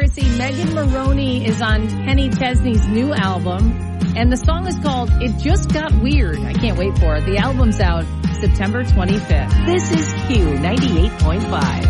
see Megan Maroney is on Kenny Chesney's new album, and the song is called It Just Got Weird. I can't wait for it. The album's out September 25th. This is Q 98.5.